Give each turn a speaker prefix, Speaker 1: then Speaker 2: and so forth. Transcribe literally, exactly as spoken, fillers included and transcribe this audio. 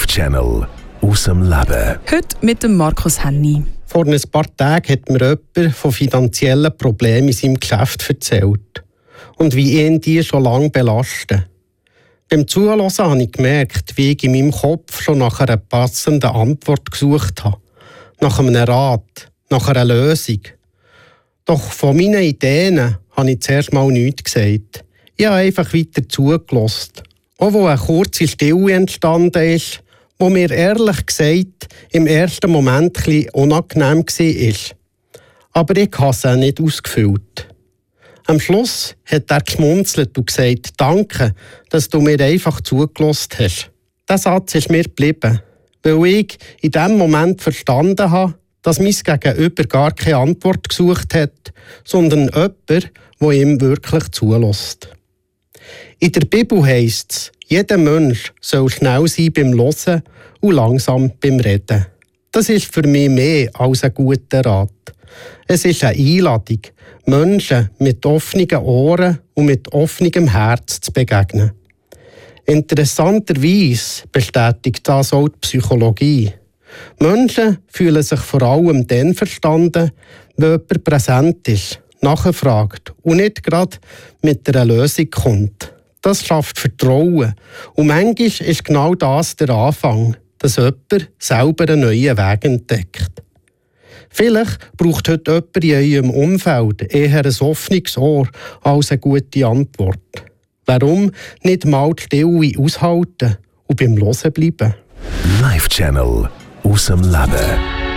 Speaker 1: Live-Channel aus dem Leben.
Speaker 2: Heute mit dem Markus Henny.
Speaker 3: Vor ein paar Tagen hat mir jemand von finanziellen Problemen in seinem Geschäft erzählt und wie ihn die schon lange belasten. Beim Zuhören habe ich gemerkt, wie ich in meinem Kopf schon nach einer passenden Antwort gesucht habe. Nach einem Rat, nach einer Lösung. Doch von meinen Ideen habe ich zuerst mal nichts gesagt. Ich habe einfach weiter zugelassen. Auch wo eine kurze Stille entstanden ist, wo mir ehrlich gesagt im ersten Moment etwas unangenehm war. Aber ich habe es auch nicht ausgefüllt. Am Schluss hat er geschmunzelt und gesagt, danke, dass du mir einfach zugelassen hast. Dieser Satz ist mir geblieben, weil ich in dem Moment verstanden habe, dass mein Gegenüber gar keine Antwort gesucht hat, sondern jemand, der ihm wirklich zulässt. In der Bibel heisst es, jeder Mensch soll schnell sein beim Hören und langsam beim Reden. Das ist für mich mehr als ein guter Rat. Es ist eine Einladung, Menschen mit offenen Ohren und mit offenem Herz zu begegnen. Interessanterweise bestätigt das auch die Psychologie. Menschen fühlen sich vor allem dann verstanden, wenn jemand präsent ist, nachfragt und nicht gerade mit einer Lösung kommt. Das schafft Vertrauen. Und manchmal ist genau das der Anfang, dass jemand selber einen neuen Weg entdeckt. Vielleicht braucht heute jemand in eurem Umfeld eher ein offenes Ohr als eine gute Antwort. Warum nicht mal die Stille aushalten und beim Hören bleiben?
Speaker 1: Live-Channel aus dem Leben.